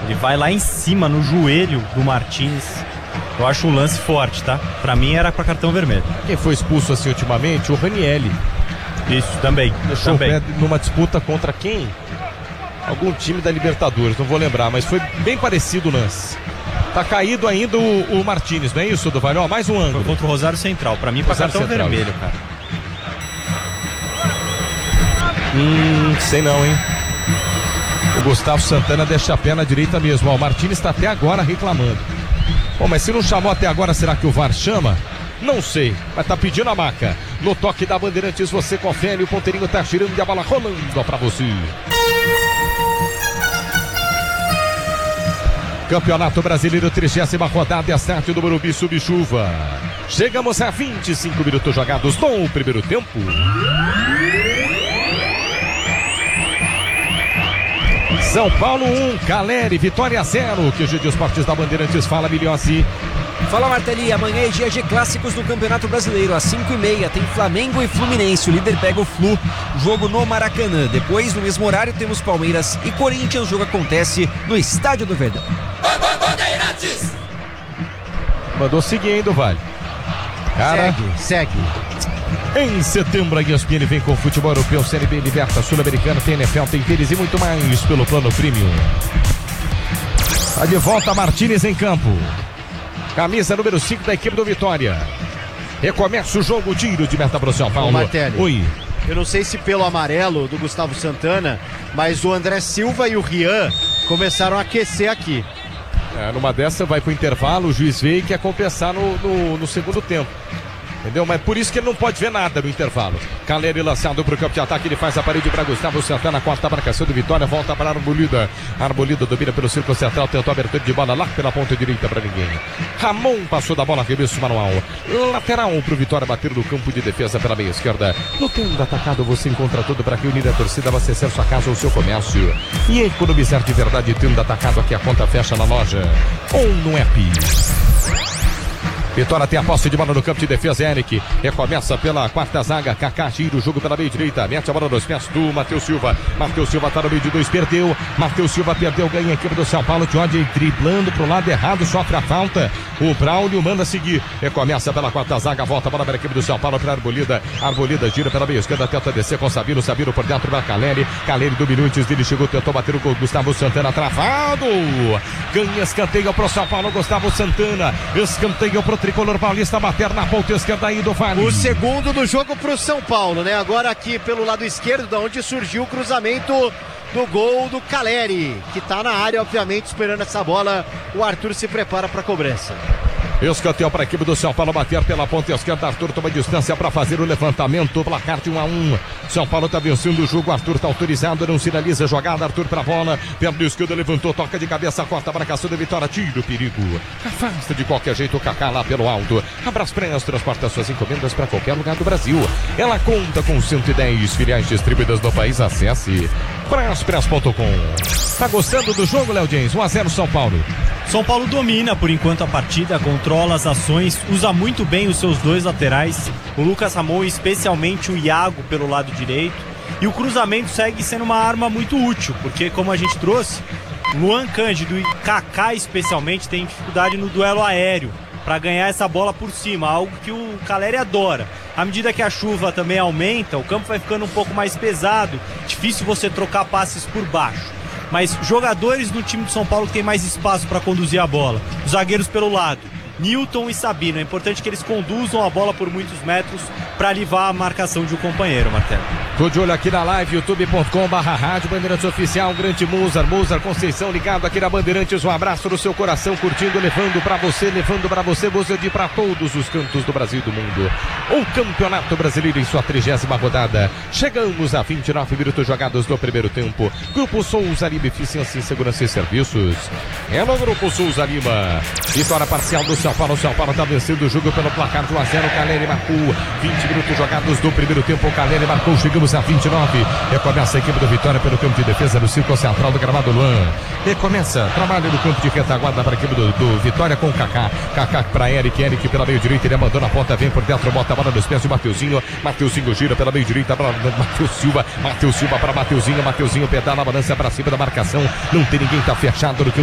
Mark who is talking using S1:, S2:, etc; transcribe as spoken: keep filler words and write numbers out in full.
S1: Ele vai lá em cima, no joelho do Martins. Eu acho um lance forte, tá? Pra mim era pra cartão vermelho.
S2: Quem foi expulso assim ultimamente? O Ranieri.
S1: Isso, também.
S2: Deixou
S1: também.
S2: o pé numa disputa contra quem? Algum time da Libertadores, não vou lembrar, mas foi bem parecido o lance. Tá caído ainda o, o Martínez, não é isso, do Ó, mais um ângulo.
S1: Foi contra o Rosário Central, pra mim pra
S2: Rosário
S1: cartão
S2: Central.
S1: vermelho, cara.
S2: Hum, sei não, hein? O Gustavo Santana deixa a pé na direita mesmo. Ó, o Martínez tá até agora reclamando. Bom, mas se não chamou até agora, será que o V A R chama? Não sei, mas tá pedindo a maca. No toque da Bandeirantes você confere, o ponteirinho tá girando e a bola rolando pra você. Campeonato Brasileiro, trigésima rodada, estádio do Morumbi Subchuva. Chegamos a vinte e cinco minutos jogados no primeiro tempo. São Paulo um, Caleri, Vitória zero. Que o G de Esportes da Bandeirantes fala, Milhossi.
S3: Fala, Martelli, amanhã é dia de clássicos do Campeonato Brasileiro. Às cinco e meia tem Flamengo e Fluminense. O líder pega o Flu, jogo no Maracanã. Depois, no mesmo horário, temos Palmeiras e Corinthians. O jogo acontece no Estádio do Verdão.
S2: Mandou seguir, hein, do Vale. Cara,
S4: segue, segue.
S2: Em setembro, a E S P N vem com futebol europeu, Série B, Liberta, Sul-Americana, tem N F L, tem tênis e muito mais pelo plano premium. Tá de volta Martínez em campo. Camisa número cinco da equipe do Vitória. Recomeça o jogo, tiro de meta para o São Paulo.
S4: Ô, Martelli.
S2: Oi.
S4: Eu não sei se pelo amarelo do Gustavo Santana, mas o André Silva e o Rian começaram a aquecer aqui.
S2: É, numa dessa vai pro intervalo, o juiz veio e quer compensar no, no, no segundo tempo. Entendeu? Mas por isso que ele não pode ver nada no intervalo. Caleri lançado pro campo de ataque, ele faz a parede para Gustavo Santana, quarta marcação do Vitória, volta para Arbolida. Arbolida domina pelo círculo central, tentou a abertura de bola lá pela ponta direita para ninguém. Ramon passou da bola, arremesso manual. Lateral pro Vitória bater no campo de defesa pela meia esquerda. No tendo atacado você encontra tudo para reunir a torcida, abastecer sua casa ou seu comércio. E economizar de verdade, tendo atacado aqui, a conta fecha na loja ou no app. Vitória tem a posse de bola no campo de defesa, Eric. Recomeça pela quarta zaga, Kaká gira o jogo pela meia direita. Mete a bola nos pés do Matheus Silva. Matheus Silva tá no meio de dois, perdeu. Matheus Silva perdeu, ganha a equipe do São Paulo. Tiodi driblando pro lado errado, sofre a falta. O Braulio manda seguir. Recomeça pela quarta zaga, volta a bola para a equipe do São Paulo, para Arbolida. Arbolida gira pela meia esquerda, tenta descer com Sabino. Sabino por dentro para Caleri. Caleri do minutos dele chegou, tentou bater o gol. Gustavo Santana travado. Ganha escanteio pro São Paulo, Gustavo Santana. Escanteio pro tricolor paulista, bater na ponta esquerda aí do Vale.
S4: O segundo do jogo pro São Paulo, né? Agora aqui pelo lado esquerdo, da onde surgiu o cruzamento do gol do Caleri, que tá na área, obviamente, esperando essa bola. O Arthur se prepara para a cobrança.
S2: Escanteio para a equipe do São Paulo bater pela ponta esquerda. Arthur toma distância para fazer o levantamento. Placar de um a um. São Paulo está vencendo o jogo. Arthur está autorizado, não sinaliza a jogada. Arthur para a bola. Perna esquerda, levantou, toca de cabeça, corta a marcação de Vitória. Tira o perigo. Afasta de qualquer jeito o Kaká lá pelo alto. Abras Press transporta suas encomendas para qualquer lugar do Brasil. Ela conta com cento e dez filiais distribuídas no país. Acesse braspress ponto com. Tá gostando do jogo, Léo James? um a zero São Paulo.
S1: São Paulo domina por enquanto a partida, controla as ações, usa muito bem os seus dois laterais, o Lucas Ramon e especialmente o Iago pelo lado direito. E o cruzamento segue sendo uma arma muito útil, porque como a gente trouxe, Luan Cândido e Kaká especialmente têm dificuldade no duelo aéreo para ganhar essa bola por cima, algo que o Caleri adora. À medida que a chuva também aumenta, o campo vai ficando um pouco mais pesado, difícil você trocar passes por baixo. Mas jogadores do time de São Paulo que tem mais espaço para conduzir a bola. Os zagueiros pelo lado, Nilton e Sabino. É importante que eles conduzam a bola por muitos metros para alivar a marcação de um companheiro, Martelo.
S2: Tô de olho aqui na live, youtube ponto com barra rádio Bandeirantes Oficial, grande Mozart, Mozart Conceição ligado aqui na Bandeirantes, um abraço no seu coração, curtindo, levando pra você, levando pra você, Mozart, de pra todos os cantos do Brasil e do mundo. O Campeonato Brasileiro em sua trigésima rodada. Chegamos a vinte e nove minutos jogados no primeiro tempo. Grupo Souza Lima, Eficiência em Segurança e Serviços. É no Grupo Souza Lima. Vitória parcial do São Paulo, São Paulo tá vencendo o jogo pelo placar de um a zero, Caleri marcou. vinte minutos jogados no primeiro tempo, Caleri marcou, chegamos a vinte e nove. Recomeça a equipe do Vitória pelo campo de defesa no círculo central do gramado Luan. Recomeça, trabalha no campo de retaguarda para a equipe do, do Vitória com o Kaká. Kaká para Eric, Eric pela meio direita, ele mandou na ponta, vem por dentro, bota a bola nos pés de Mateuzinho. Mateuzinho gira pela meio direita para Matheus Silva. Matheus Silva para Mateuzinho, Mateuzinho pedala, balança para cima da marcação. Não tem ninguém, tá fechado no campo